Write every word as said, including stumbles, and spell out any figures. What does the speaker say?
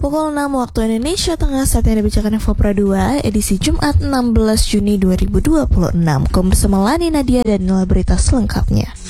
Pukul enam waktu Indonesia Tengah, saat yang dibacakan Infopra dua, edisi Jumat enam belas Juni dua ribu dua puluh enam. Kamu bersama Lani Nadia dan inilah berita selengkapnya.